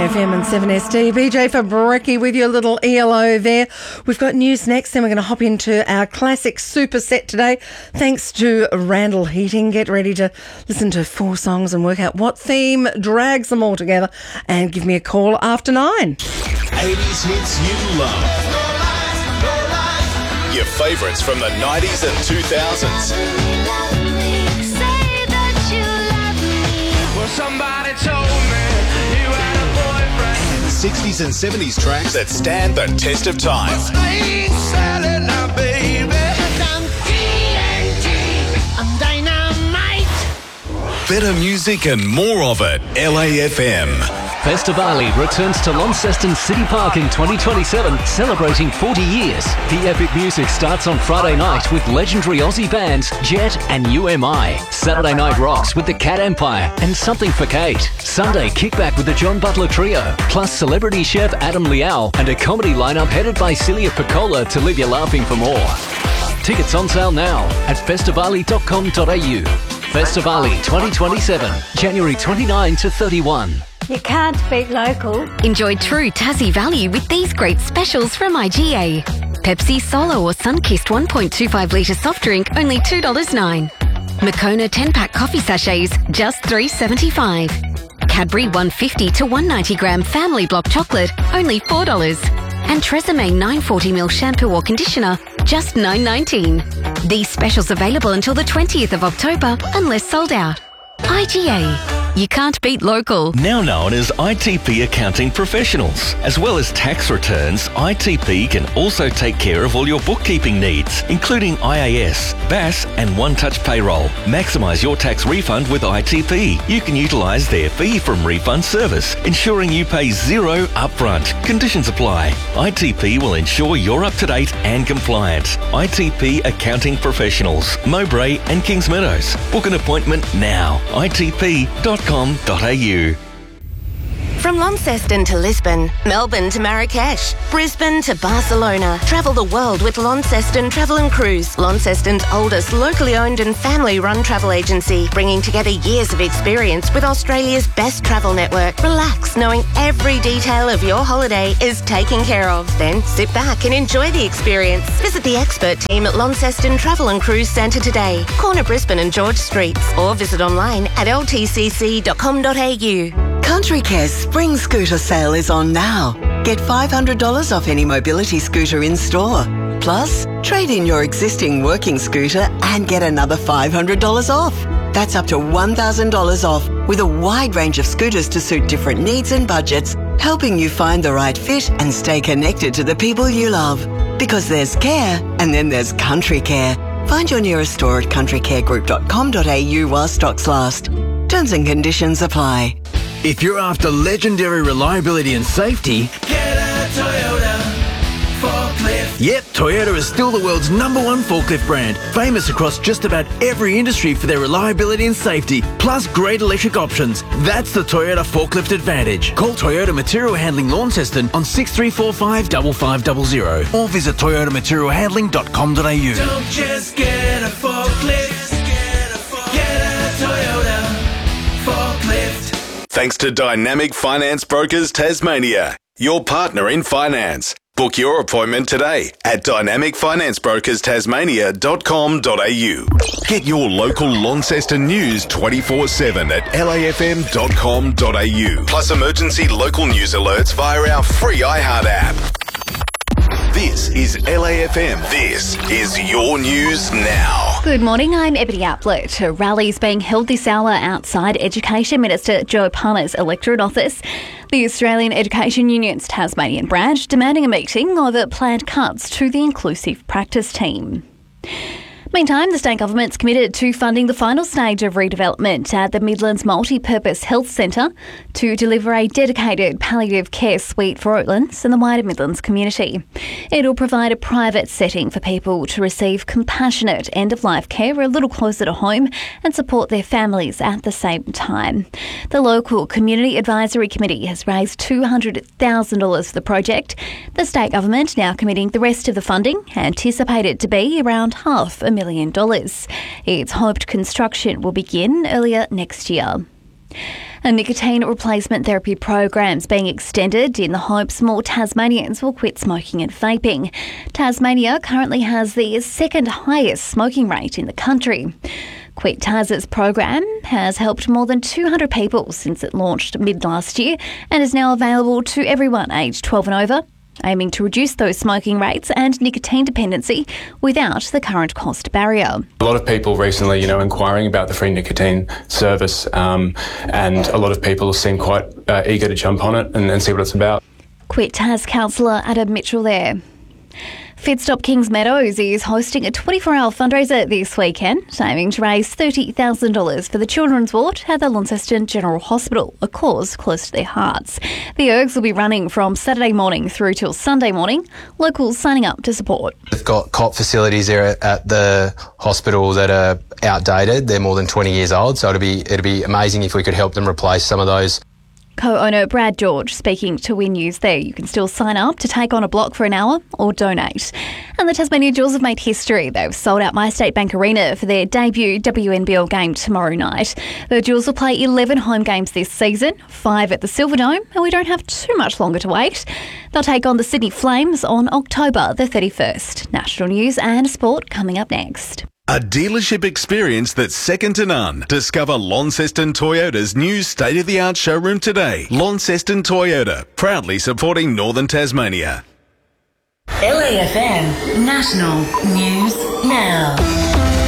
LAFM and 7SD. BJ Fabricki with your little ELO there. We've got news next, then we're going to hop into our classic super set today. Thanks to Randall Heating. Get ready to listen to 4 songs and work out what theme drags them all together. And give me a call after 9. 80s hits you love. Your favourites from the 90s and 2000s. Somebody told me you had a boyfriend. 60s and 70s tracks that stand the test of time. Ain't selling now, baby. I'm TNT. I'm dynamite. Better music and more of it. LAFM. Festivali returns to Launceston City Park in 2027, celebrating 40 years. The epic music starts on Friday night with legendary Aussie bands Jet and UMI. Saturday night rocks with the Cat Empire and Something for Kate. Sunday kickback with the John Butler Trio, plus celebrity chef Adam Liao and a comedy lineup headed by Celia Piccola to leave you laughing for more. Tickets on sale now at festivali.com.au. Festivali 2027, January 29 to 31. You can't beat local. Enjoy true Tassie value with these great specials from IGA. Pepsi Solo or Sunkist 1.25 litre soft drink, only $2.09. Moccona 10-pack coffee sachets, just $3.75. Cadbury 150 to 190 gram family block chocolate, only $4. And Tresemme 940ml shampoo or conditioner, just $9.19. These specials available until the 20th of October, unless sold out. IGA. You can't beat local. Now known as ITP Accounting Professionals. As well as tax returns, ITP can also take care of all your bookkeeping needs, including IAS, BAS and One-Touch Payroll. Maximise your tax refund with ITP. You can utilise their fee from refund service, ensuring you pay zero upfront. Conditions apply. ITP will ensure you're up to date and compliant. ITP Accounting Professionals, Mowbray and Kings Meadows. Book an appointment now. ITP.com.au. From Launceston to Lisbon, Melbourne to Marrakesh, Brisbane to Barcelona. Travel the world with Launceston Travel and Cruise. Launceston's oldest locally owned and family-run travel agency, bringing together years of experience with Australia's best travel network. Relax, knowing every detail of your holiday is taken care of. Then sit back and enjoy the experience. Visit the expert team at Launceston Travel and Cruise Centre today, corner Brisbane and George Streets, or visit online at ltcc.com.au. Country Care's Spring Scooter sale is on now. Get $500 off any mobility scooter in store. Plus, trade in your existing working scooter and get another $500 off. That's up to $1,000 off with a wide range of scooters to suit different needs and budgets, helping you find the right fit and stay connected to the people you love. Because there's care and then there's Country Care. Find your nearest store at countrycaregroup.com.au while stocks last. Terms and conditions apply. If you're after legendary reliability and safety, Get a Toyota forklift. yep, Toyota is still the world's #1 forklift brand, famous across just about every industry for their reliability and safety, plus great electric options. That's the Toyota Forklift Advantage. Call Toyota Material Handling Launceston on 6345 5500 or visit toyotamaterialhandling.com.au. Don't just get a forklift. Get a Toyota forklift. Thanks to Dynamic Finance Brokers Tasmania, your partner in finance. Book your appointment today at dynamicfinanceBrokersTasmania.com.au. Get your local Launceston news 24/7 at lafm.com.au. Plus emergency local news alerts via our free iHeart app. This is LAFM. This is your news now. Good morning, I'm Ebony Outlet. A rally is being held this hour outside Education Minister Joe Palmer's electorate office. The Australian Education Union's Tasmanian branch demanding a meeting over planned cuts to the inclusive practice team. Meantime, the state government's committed to funding the final stage of redevelopment at the Midlands Multi-Purpose Health Centre to deliver a dedicated palliative care suite for Oatlands and the wider Midlands community. It'll provide a private setting for people to receive compassionate end-of-life care a little closer to home and support their families at the same time. The local Community Advisory Committee has raised $200,000 for the project. The state government now committing the rest of the funding, anticipated to be around $500,000. It's hoped construction will begin earlier next year. And nicotine replacement therapy programs being extended in the hopes more Tasmanians will quit smoking and vaping. Tasmania currently has the second highest smoking rate in the country. Quit Tas's program has helped more than 200 people since it launched mid last year and is now available to everyone aged 12 and over, aiming to reduce those smoking rates and nicotine dependency without the current cost barrier. A lot of people recently, inquiring about the free nicotine service, and a lot of people seem quite eager to jump on it and see what it's about. Quit Tas councillor Adam Mitchell there. Fedstop Kings Meadows is hosting a 24-hour fundraiser this weekend, aiming to raise $30,000 for the children's ward at the Launceston General Hospital, a cause close to their hearts. The ergs will be running from Saturday morning through till Sunday morning, locals signing up to support. They've got cot facilities there at the hospital that are outdated. They're more than 20 years old, so it'd be amazing if we could help them replace some of those. Co-owner Brad George speaking to Win News there. You can still sign up to take on a block for an hour or donate. And the Tasmania Jewels have made history. They've sold out MyState Bank Arena for their debut WNBL game tomorrow night. The Jewels will play 11 home games this season, 5 at the Silverdome, and we don't have too much longer to wait. They'll take on the Sydney Flames on October the 31st. National news and sport coming up next. A dealership experience that's second to none. Discover Launceston Toyota's new state-of-the-art showroom today. Launceston Toyota, proudly supporting Northern Tasmania. LAFM National News Now.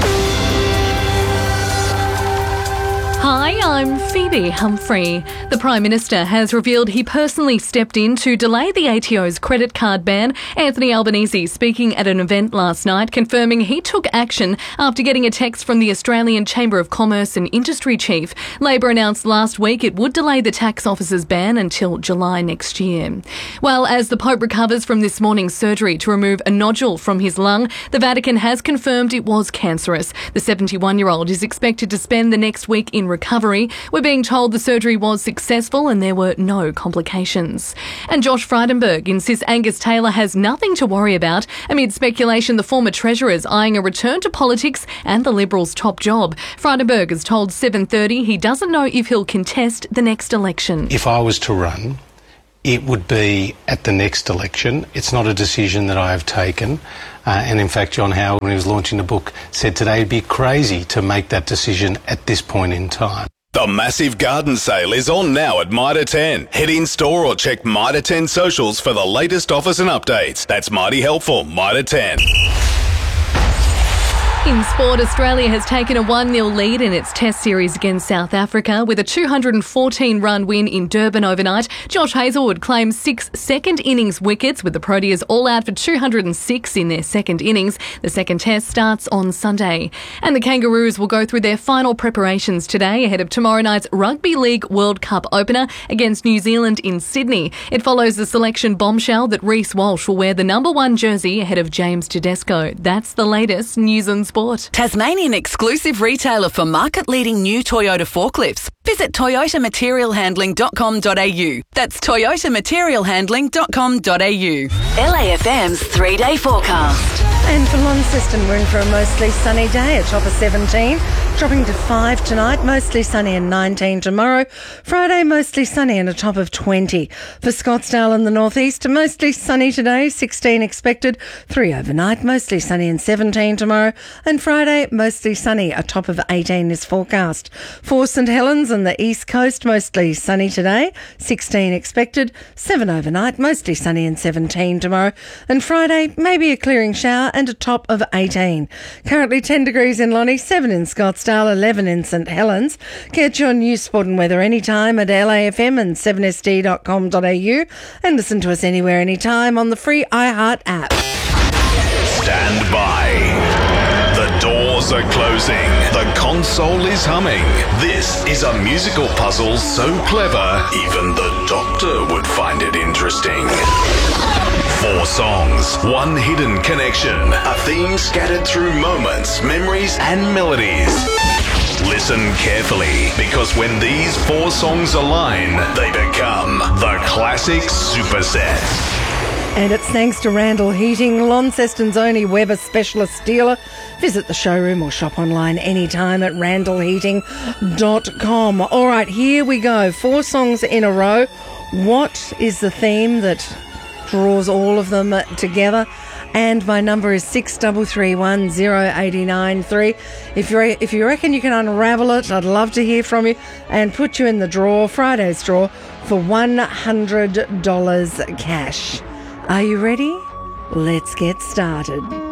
Hi, I'm Phoebe Humphrey. The Prime Minister has revealed he personally stepped in to delay the ATO's credit card ban. Anthony Albanese speaking at an event last night, confirming he took action after getting a text from the Australian Chamber of Commerce and Industry Chief. Labor announced last week it would delay the tax office's ban until July next year. Well, as the Pope recovers from this morning's surgery to remove a nodule from his lung, the Vatican has confirmed it was cancerous. The 71-year-old is expected to spend the next week in recovery. We're being told the surgery was successful and there were no complications. And Josh Frydenberg insists Angus Taylor has nothing to worry about amid speculation the former Treasurer is eyeing a return to politics and the Liberals' top job. Frydenberg has told 7:30 he doesn't know if he'll contest the next election. If I was to run, it would be at the next election. It's not a decision that I have taken. And in fact, John Howard, when he was launching the book, said today it'd be crazy to make that decision at this point in time. The massive garden sale is on now at Mitre 10. Head in store or check Mitre 10 socials for the latest offers and updates. That's mighty helpful, Mitre 10. In sport, Australia has taken a 1-0 lead in its Test series against South Africa with a 214-run win in Durban overnight. Josh Hazlewood claims 6 second innings wickets with the Proteas all out for 206 in their second innings. The second Test starts on Sunday. And the Kangaroos will go through their final preparations today ahead of tomorrow night's Rugby League World Cup opener against New Zealand in Sydney. It follows the selection bombshell that Reece Walsh will wear the number 1 jersey ahead of James Tedesco. That's the latest news and sport. Tasmanian exclusive retailer for market-leading new Toyota forklifts. Visit toyotamaterialhandling.com.au. That's toyotamaterialhandling.com.au. LAFM's 3-day forecast. And for Launceston, we're in for a mostly sunny day, a top of 17, dropping to 5 tonight, mostly sunny and 19 tomorrow. Friday, mostly sunny and a top of 20. For Scottsdale in the northeast, mostly sunny today, 16 expected, 3 overnight, mostly sunny and 17 tomorrow. And Friday, mostly sunny, a top of 18 is forecast. For St Helens and the east coast, mostly sunny today, 16 expected, 7 overnight, mostly sunny and 17 tomorrow. And Friday, maybe a clearing shower and a top of 18. Currently 10 degrees in Lonnie, 7 in Scottsdale, 11 in St Helens. Get your news, sport and weather anytime at LAFM and 7sd.com.au and listen to us anywhere, anytime on the free iHeart app. Stand by. The doors are closing. The console is humming. This is a musical puzzle so clever, even the doctor would find it interesting. 4 songs, 1 hidden connection, a theme scattered through moments, memories and melodies. Listen carefully, because when these 4 songs align, they become the classic superset. And it's thanks to Randall Heating, Launceston's only Weber specialist dealer. Visit the showroom or shop online anytime at randallheating.com. All right, here we go. 4 songs in a row. What is the theme that draws all of them together? And my number is 6331 0893. If you reckon you can unravel it, I'd love to hear from you and put you in the draw, Friday's draw, for $100 cash. Are you ready? Let's get started.